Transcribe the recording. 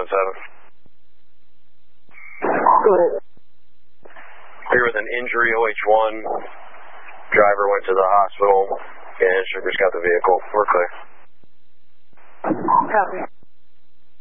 Go ahead. Here with an injury, OH1. Driver went to the hospital, and troopers got the vehicle. We're clear. Copy.